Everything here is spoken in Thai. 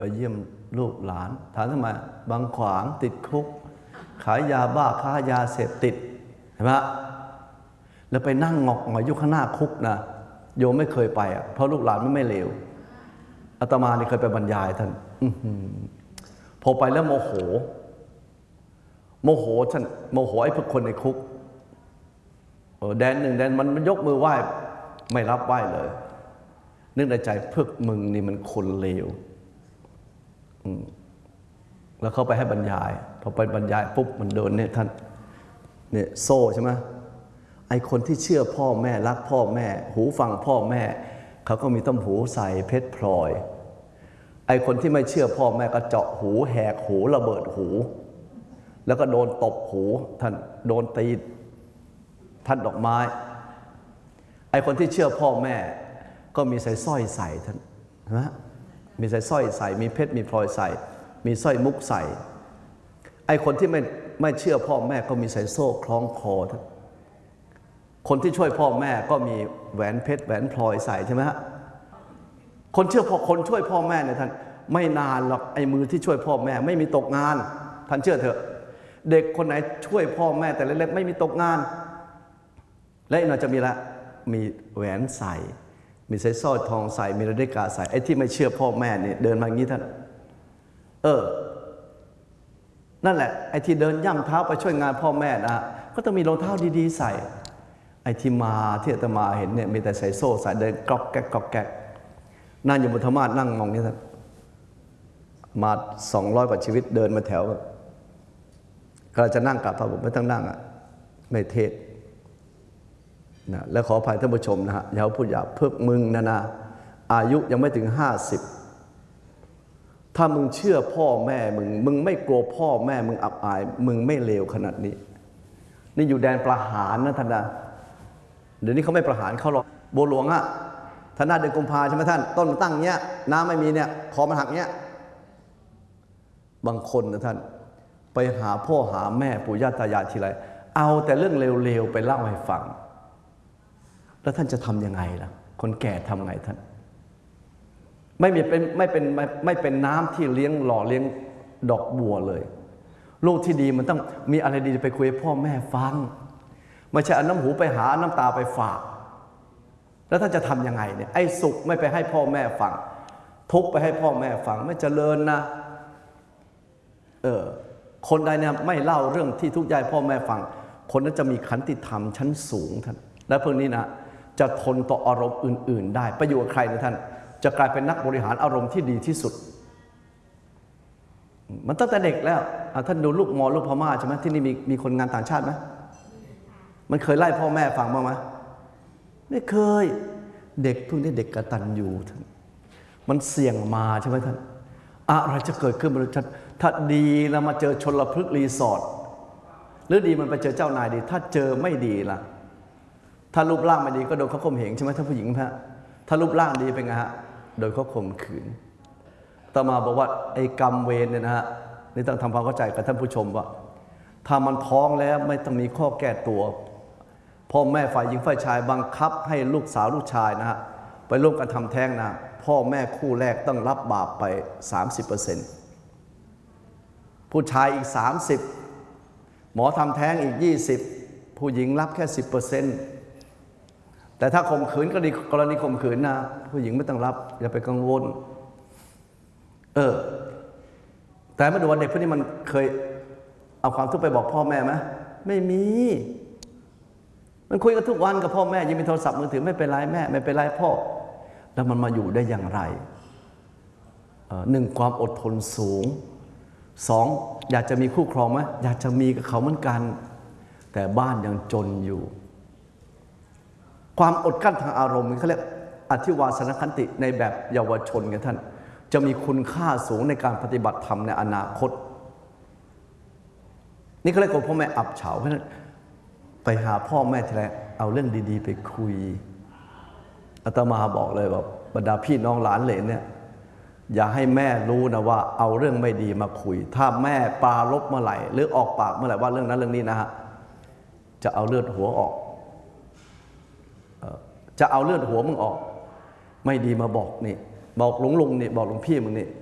ไปเยี่ยมลูกหลานถามทำไมบางขวางติดคุกขายยาบ้าค้ายาเสพติดเห็นไหมแล้วไปนั่งงอกหงอยอยู่ข้างหน้าคุกนะโยมไม่เคยไปอ่ะเพราะลูกหลานไม่เลวอาตมานี่เคยไปบรรยายท่านพอไปแล้วโมโหท่านโมโหไอ้พวกคนในคุกแดนหนึ่งแดนมันยกมือไหว้ไม่รับไหว้เลยนึกในใจพวกมึงนี่มันคนเลวแล้วเขาไปให้บรรยายพอไปบรรยายปุ๊บมันโดนเนี่ยท่านเนี่ยโซ่ใช่ไหมไอคนที่เชื่อพ่อแม่รักพ่อแม่หูฟังพ่อแม่เขาก็มีต้มหูใส่เพชรพลอยไอคนที่ไม่เชื่อพ่อแม่ก็เจาะหูแหกหูระเบิดหูแล้วก็โดนตบหูท่านโดนตีท่านดอกไม้ไอคนที่เชื่อพ่อแม่ก็มีใส่สร้อยใส่ท่านนะมีใส่สร้อยใส่มีเพชรมีพลอยใส่มีสร้อยมุกใส่ไอคนที่ไม่เชื่อพ่อแม่ก็มีใส่โซ่คล้องคอท่านคนที่ช่วยพ่อแม่ก็มีแหวนเพชรแหวนพลอยใส่ใช่ไหมฮะคนช่วยพ่อแม่เนี่ยท่านไม่นานหรอกไอ้มือที่ช่วยพ่อแม่ไม่มีตกงานท่านเชื่อเถอะเด็กคนไหนช่วยพ่อแม่แต่เล็กๆไม่มีตกงานและอีกหน่อยจะมีละมีแหวนใส่มีสร้อยทองใส่มีนาฬิกาใส่ไอ้ที่ไม่เชื่อพ่อแม่เนี่ยเดินมาอย่างนี้ท่านนั่นแหละไอ้ที่เดินย่ำเท้าไปช่วยงานพ่อแม่นะก็ต้องมีรองเท้าดีๆใส่ไอ้ที่มาที่อาตมาเห็นเนี่ยมีแต่ใส่โซ่ใส่เดินกรอกแก๊กกรอกแก๊กนั่งอยู่บนธรรมาสนั่งมองนี่ท่านมา200กว่าชีวิตเดินมาแถวก็จะนั่งกลับพระผมไม่ต้องนั่งอ่ะไม่เทศนะแล้วขออภัยท่านผู้ชมนะฮะอย่าพูดหยาบเพิกมึงนะอายุยังไม่ถึง50ถ้ามึงเชื่อพ่อแม่มึงไม่กลัวพ่อแม่มึงอับอายมึงไม่เลวขนาดนี้นี่อยู่แดนประหารนะท่านนะเดี๋ยวนี้เขาไม่ประหารเขาหรอกบัวหลวงอะท่านน่าเดือนกุมภาใช่ไหมท่านต้นตั้งเนี้ยน้ำไม่มีเนี่ยคอมันหักเนี้ยบางคนนะท่านไปหาพ่อหาแม่ปู่ย่าตายายทีไรเอาแต่เรื่องเลวๆไปเล่าให้ฟังแล้วท่านจะทำยังไงล่ะคนแก่ทำไงท่านไม่เป็นน้ำที่เลี้ยงหล่อเลี้ยงดอกบัวเลยลูกที่ดีมันต้องมีอะไรดีไปคุยให้พ่อแม่ฟังไม่ใช่เอาน้ำหูไปหาน้ำตาไปฝากแล้วท่านจะทำยังไงเนี่ยไอ้สุขไม่ไปให้พ่อแม่ฟังทุกข์ไปให้พ่อแม่ฟังไม่เจริญนะคนใดเนี่ยไม่เล่าเรื่องที่ทุกข์ใจพ่อแม่ฟังคนนั้นจะมีขันติธรรมชั้นสูงท่านและพวกนี้นะจะทนต่ออารมณ์อื่นๆได้ไปอยู่กับใครนะท่านจะกลายเป็นนักบริหารอารมณ์ที่ดีที่สุดมันตั้งแต่เด็กแล้วท่านดูลูกมอลูกพม่าใช่ไหมที่นี่มีคนงานต่างชาติไหมมันเคยไล่พ่อแม่ฟังบ้างไหมไม่เคยเด็กพวกนี้เด็กกตัญญูท่านมันเสี่ยงมาใช่ไหมท่านอะไรจะเกิดขึ้นมันถ้าดีแล้วมาเจอชลพฤกษ์รีสอร์ทหรือดีมันไปเจอเจ้านายดีถ้าเจอไม่ดีล่ะถ้ารูปร่างไม่ดีก็โดนเขาข่มเหงใช่ไหมท่านผู้หญิงฮะถ้ารูปร่างดีเป็นไงฮะโดนเขาข่มขืนต่อมาบอกว่าไอ้กรรมเวรเนี่ยนะฮะนี่ต้องทำความเข้าใจกับท่านผู้ชมว่าถ้ามันท้องแล้วไม่ต้องมีข้อแก้ตัวพ่อแม่ฝ่ายหญิงฝ่ายชายบังคับให้ลูกสาวลูกชายนะฮะไปร่วมกันทำแท้งนะพ่อแม่คู่แรกต้องรับบาปไป 30%ผู้ชายอีก30หมอทำแท้งอีก20ผู้หญิงรับแค่ 10%แต่ถ้าข่มขืนก็ดีกรณีข่มขืนนะผู้หญิงไม่ต้องรับอย่าไปกังวลแต่มาดูว่าเด็กพวกนี้มันเคยเอาความทุกข์ไปบอกพ่อแม่ไหมไม่มีมันคุยกันทุกวันกับพ่อแม่ยังมีโทรศัพท์มือถือไม่เป็นไรแม่ไม่เป็นไรพ่อแล้วมันมาอยู่ได้อย่างไร1ความอดทนสูง2อยากจะมีคู่ครองไหมอยากจะมีกับเขาเหมือนกันแต่บ้านยังจนอยู่ความอดกั้นทางอารมณ์เขาเรียกอธิวาสนขันติในแบบเยาวชนกันท่านจะมีคุณค่าสูงในการปฏิบัติธรรมในอนาคตนี่เขาเรียกว่าพ่อแม่อับเฉาเพราะนั้นไปหาพ่อแม่ทีไรเอาเรื่องดีๆไปคุยอาตมาบอกเลยว่าบรรดาพี่น้องหลานเหลนเนี่ยอย่าให้แม่รู้นะว่าเอาเรื่องไม่ดีมาคุยถ้าแม่ปราลบเมื่อไหร่หรือออกปากเมื่อไหร่ว่าเรื่องนั้นเรื่องนี้นะฮะจะเอาเลือดหัวออกจะเอาเลือดหัวมึงออกไม่ดีมาบอกนี่บอกลุงนี่บอกหลวงพี่มึงนี่